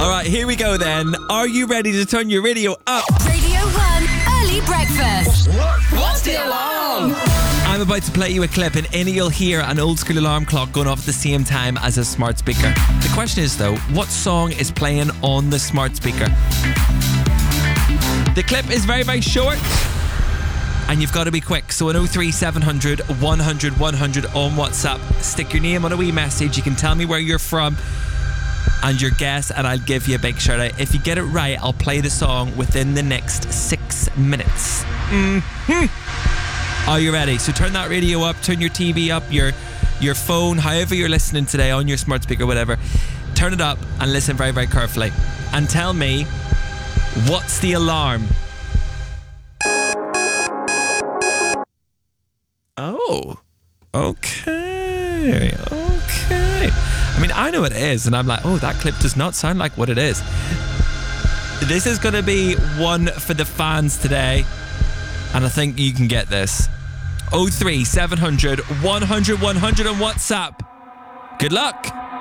All right, here we go then. Are you ready to turn your radio up? Radio 1 Early Breakfast. What's the alarm? I'm about to play you a clip, and in it you'll hear an old school alarm clock going off at the same time as a smart speaker. The question is though, what song is playing on the smart speaker? The clip is very, very short, and you've got to be quick. So on 03700 100 100 on WhatsApp, stick your name on a wee message. You can tell me where you're from and your guess, and I'll give you a big shout out. If you get it right, I'll play the song within the next 6 minutes. Are you ready? So turn that radio up, turn your TV up, your phone, however you're listening today, on your smart speaker, whatever. Turn it up and listen very, very carefully. And tell me, what's the alarm? Oh, okay. I mean, I know what it is, and I'm like, oh, that clip does not sound like what it is. This is going to be one for the fans today, and I think you can get this. 03700 100 100 on WhatsApp. Good luck.